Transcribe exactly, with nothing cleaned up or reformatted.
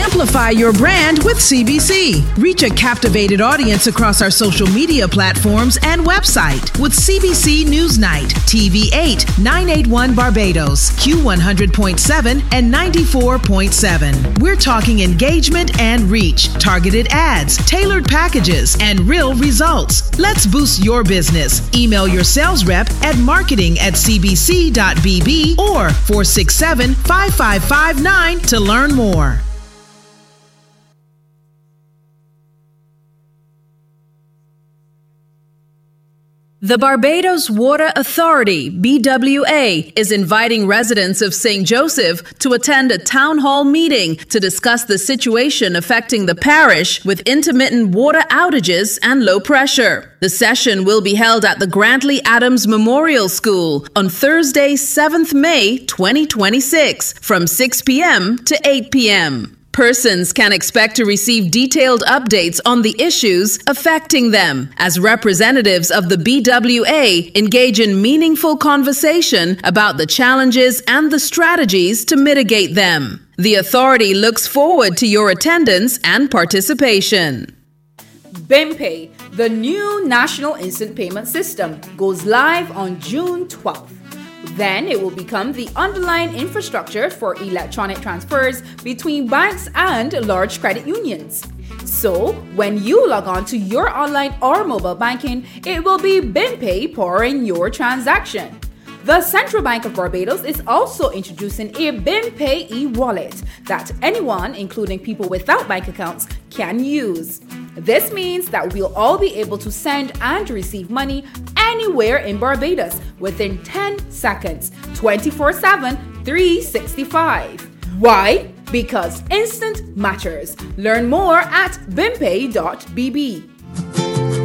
Amplify your brand with C B C. Reach a captivated audience across our social media platforms and website with C B C Newsnight, T V eight, nine eighty-one Barbados, Q one hundred point seven and ninety-four point seven. We're talking engagement and reach, targeted ads, tailored packages, and real results. Let's boost your business. Email your sales rep at marketing at c b c dot b b or four six seven, five five five nine to learn more. The Barbados Water Authority, B W A, is inviting residents of Saint Joseph to attend a town hall meeting to discuss the situation affecting the parish with intermittent water outages and low pressure. The session will be held at the Grantley Adams Memorial School on Thursday, seventh of May, twenty twenty-six, from six p.m. to eight p.m. Persons can expect to receive detailed updates on the issues affecting them as representatives of the B W A engage in meaningful conversation about the challenges and the strategies to mitigate them. The authority looks forward to your attendance and participation. BIMPay, the new national instant payment system, goes live on June twelfth. Then it will become the underlying infrastructure for electronic transfers between banks and large credit unions. So, when you log on to your online or mobile banking, it will be BIMPay powering your transaction. The Central Bank of Barbados is also introducing a BIMPay e-wallet that anyone, including people without bank accounts, can use. This means that we'll all be able to send and receive money anywhere in Barbados within ten seconds, twenty-four seven, three sixty-five. Why? Because instant matters. Learn more at bimpay dot b b.